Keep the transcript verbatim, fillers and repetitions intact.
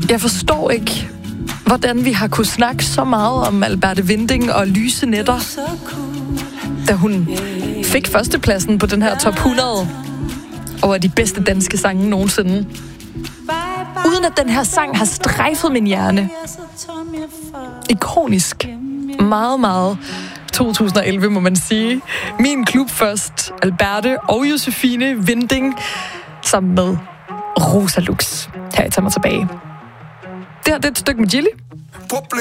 Jeg forstår ikke, hvordan vi har kunnet snakke så meget om Alberte Winding og Lyse Nætter, da hun fik førstepladsen på den her top hundrede over de bedste danske sange nogensinde. Uden at den her sang har strejfet min hjerne. Ikonisk. Meget, meget to tusind og elleve, må man sige. Min klub først, Alberte og Josefine Winding, sammen med Rosa Lux. Her, jeg tager mig tilbage. Det her det er et stykke med Gilly.